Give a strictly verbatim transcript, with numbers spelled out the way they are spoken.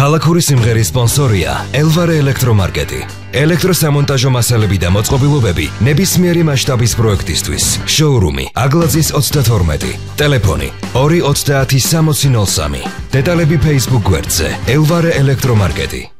ქალაქური სიმღერის სპონსორია ელვარე ელექტრომარკეტი. ელექტროსამონტაჟო მასალები და მოწყობილობები ნებისმიერი მასშტაბის პროექტისთვის. შოურუმი აგლაძის ოცდათორმეტი. ტელეფონი ორი ოცდაათი სამოცი ნოლ სამი. დეტალები Facebook გვერდზე ელვარე ელექტრომარკეტი.